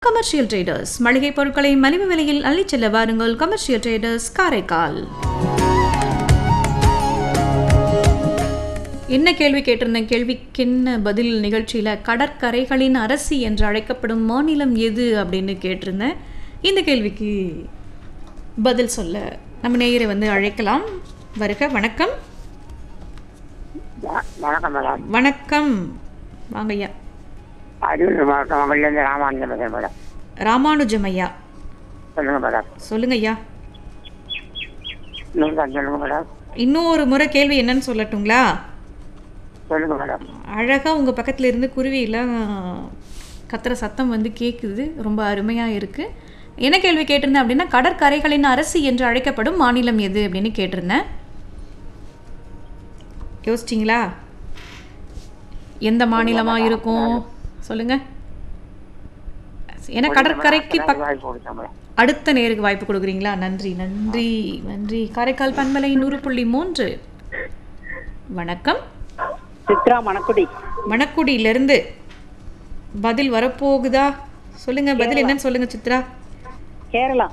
Commercial traders மளிகை பொருட்களை மலிவு விலையில் அள்ளிச் செல்ல வாருங்கள். Commercial traders Karaikal. என்ன கேள்வி கேட்டிருந்தேன்? கேள்விக்கென்ன பதில் நிகழ்ச்சியில் கடற்கரைகளின் அரசி என்று அழைக்கப்படும் மாநிலம் எது அப்படின்னு கேட்டிருந்தேன். இந்த கேள்விக்கு பதில் சொல்ல நம்ம நேயரை அழைக்கலாம். வருக. வணக்கம். வணக்கம். வாங்க ஐயா. ராமானுஜம் ஐயா, சொல்லுங்க ஐயா. இன்னொரு முறை கேள்வி என்னன்னு சொல்லட்டுங்களா? அழகா உங்க பக்கத்துல இருந்து குருவியெல்லாம் கத்துற சத்தம் கேக்குது. ரொம்ப அருமையா இருக்கு. என்ன கேள்வி கேட்டிருந்தேன் அப்படின்னா, கடற்கரைகளின் அரசி என்று அழைக்கப்படும் மாநிலம் எது அப்படின்னு கேட்டிருந்தேன். யோசிச்சிங்களா? எந்த மாநிலமா இருக்கும் சொல்லுங்க. ஏன்னா கடற்கரைக்கு அடுத்த நேருக்கு வாய்ப்பு கொடுக்குறீங்களா? நன்றி நன்றி நன்றி. காரைக்கால் பண்பலை 100.3. வணக்கம். சித்ரா மணக்குடி. மணக்குடியிலிருந்து பதில் வரப்போகுதா? சொல்லுங்க. பதில் என்னன்னு சொல்லுங்க சித்ரா. கேரளா.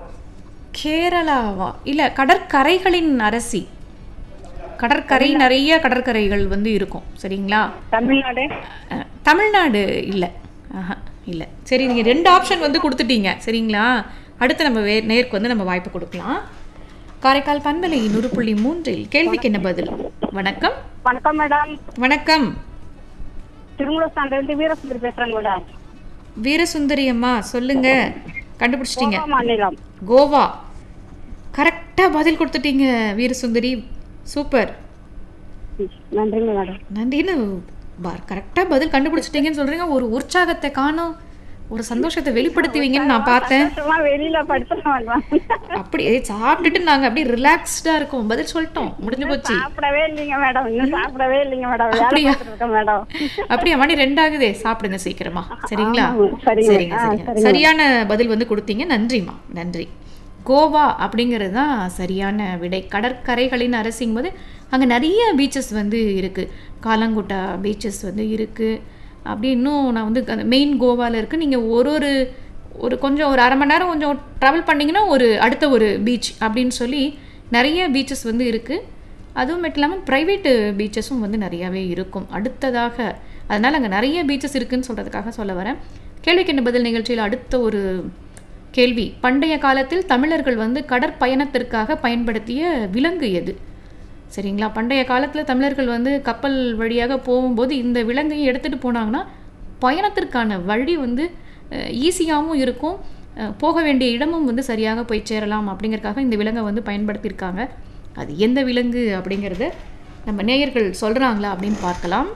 கேரளாவா? இல்ல, கடற்கரைகளின் அரசி. கடற்கரை, நிறைய கடற்கரைகள் இருக்கும். சரிங்களா? தமிழ்நாடு. தமிழ்நாடு இல்லை. இல்லை. சரி, நீங்கள் 2 ஆப்ஷன் கொடுத்துட்டீங்க. சரிங்களா? அடுத்து நம்ம நேருக்கு நம்ம வாய்ப்பு கொடுக்கலாம். காரைக்கால் பண்பலை 100.3 கேள்விக்கு என்ன பதில்? வணக்கம். வணக்கம் மேடம். வணக்கம். திருமூலஸ்தானிலிருந்து வீரசுந்தரி பேசுறேன் மேடம். வீரசுந்தரி அம்மா, சொல்லுங்க. கண்டுபிடிச்சிட்டீங்க. மாநிலம் கோவா. கரெக்டாக பதில் கொடுத்துட்டீங்க வீரசுந்தரி. சூப்பர். நன்றிங்க மேடம். நன்றின்னு கரெக்டாக பதில் கண்டுபிடிச்சிட்டீங்கன்னு சொல்கிறீங்க. ஒரு உற்சாகத்தை காணோம், ஒரு சந்தோஷத்தை வெளிப்படுத்துவீங்கன்னு நான் பார்த்தேன். வெளியில அப்படியே சாப்பிட்டுட்டு நாங்கள் அப்படியே ரிலாக்ஸ்டாக இருக்கோம். பதில் சொல்லிட்டோம், முடிஞ்சு போச்சு. சாப்பிடவே இல்லைங்க மேடம். இன்னும் சாப்பிடவே இல்லைங்க மேடம். அப்படியா? மேடம் அப்படியா? மணி 2 ஆகுதே. சாப்பிடுங்க சீக்கிரமா. சரிங்களா? சரிங்க சரிங்க. சரியான பதில் கொடுத்தீங்க. நன்றிம்மா, நன்றி. கோவா அப்படிங்கிறது தான் சரியான விடை. கடற்கரைகளின் அரசிங்கும் போது அங்கே நிறைய பீச்சஸ் இருக்குது. காலங்குட்டா பீச்சஸ் இருக்குது. அப்படி இன்னும் நான் அந்த மெயின் கோவாவில் இருக்குது. நீங்கள் ஒரு கொஞ்சம் ஒரு 1/2 மணி நேரம் கொஞ்சம் ட்ராவல் பண்ணிங்கன்னா அடுத்த ஒரு பீச் அப்படின்னு சொல்லி நிறைய பீச்சஸ் இருக்குது. அதுவும் மட்டும் இல்லாமல் ப்ரைவேட்டு பீச்சஸும் நிறையாவே இருக்கும் அடுத்ததாக. அதனால் அங்கே நிறைய பீச்சஸ் இருக்குதுன்னு சொல்கிறதுக்காக சொல்ல வரேன். கேள்விக்கு என்ன பதில் நிகழ்ச்சியில் அடுத்த ஒரு கேள்வி. பண்டைய காலத்தில் தமிழர்கள் கடற்பயணத்திற்காக பயன்படுத்திய விலங்கு எது? சரிங்களா? பண்டைய காலத்தில் தமிழர்கள் கப்பல் வழியாக போகும்போது இந்த விலங்கையும் எடுத்துகிட்டு போனாங்கன்னா பயணத்திற்கான வழி ஈஸியாகவும் இருக்கும், போக வேண்டிய இடமும் சரியாக போய் சேரலாம். அப்படிங்கிறதுக்காக இந்த விலங்கை பயன்படுத்தியிருக்காங்க. அது எந்த விலங்கு அப்படிங்கிறத நம்ம நேயர்கள் சொல்கிறாங்களா அப்படின்னு பார்க்கலாம்.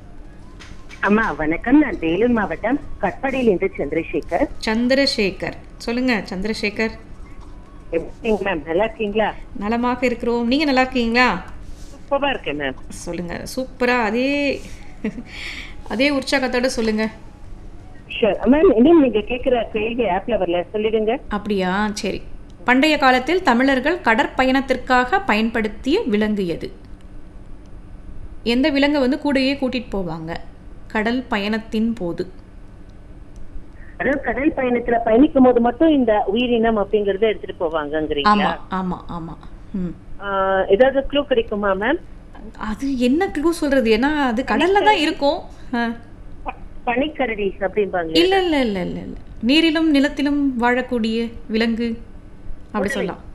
அம்மா வணக்கம். நான் வேலூர் மாவட்டம் கட்பாடியிலிருந்து சந்திரசேகர். சந்திரசேகர், சொல்லுங்க. சந்திரசேகர், மேம் நல்லா இருக்கீங்களா? நலமாக இருக்கிறோம். நீங்க நல்லா இருக்கீங்களா? சூப்பரா இருக்கேன் மேம். சொல்லுங்க. சூப்பரா, அதே உற்சாகத்தோட சொல்லுங்க. மேம் இன்னும் நீங்க கேக்குற கேள்வி ஆப்ல வரல, சொல்லிடுங்க. அப்படியா? சரி. பண்டைய காலத்தில் தமிழர்கள் கடற்பயணத்திற்காக பயன்படுத்திய விலங்கு எது? எந்த விலங்கை கூடையே கூட்டிட்டு போவாங்க கடல் பயணத்தின் போது? அதாவது கடல் பயணத்துல பயணிக்கும் போது மட்டும் இந்த உயிரினம் அப்படிங்கறத எடுத்துட்டு போவாங்கங்கறீங்களா? ஆமா ஆமா. ஏதாவது க்ளூ கிடைக்குமா மேம்? அது என்ன க்ளூ சொல்றது? ஏன்னா அது கடல்ல தான் இருக்கும். பனிக்கரடி அப்படிம்பாங்க. இல்ல இல்ல இல்ல இல்ல இல்ல, நீரிலும் நிலத்திலும் வாழக்கூடிய விலங்கு அப்படி சொல்லலாம்.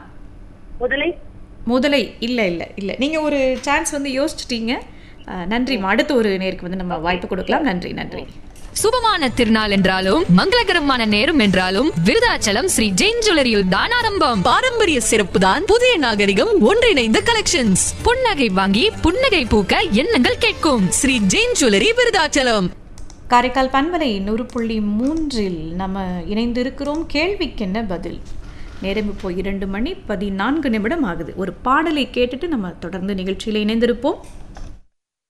முதலை? இல்ல இல்ல இல்ல, நீங்க ஒரு சான்ஸ் யோசிச்சிட்டீங்க. நன்றிமா. அடுத்த ஒரு நேருக்கு நம்ம வாய்ப்பு கொடுக்கலாம். நன்றி நன்றி. சுபமான திருநாள் என்றாலும் மங்களகரமான நேரம் என்றாலும் விருதாச்சலம் ஸ்ரீ ஜெயின் ஜுவல்லரியில் தான் ஆரம்பம். பாரம்பரிய சிறப்பு தான் புதிய நாகரிகம் ஒன்றிணைந்த கலெக்ஷன்ஸ். புன்னகை வாங்கி புன்னகை பூக்க எண்ணங்கள் கேட்கும். ஸ்ரீ ஜெயின் ஜுவல்லரி, விருதாச்சலம். காரைக்கால் பண்பலை 100.3 நம்ம இணைந்திருக்கிறோம். கேள்விக்கு என்ன பதில்? நேரம் இப்போ 2 மணி 14 நிமிடம் ஆகுது. ஒரு பாடலை கேட்டுட்டு நம்ம தொடர்ந்து நிகழ்ச்சியில் இணைந்திருப்போம்.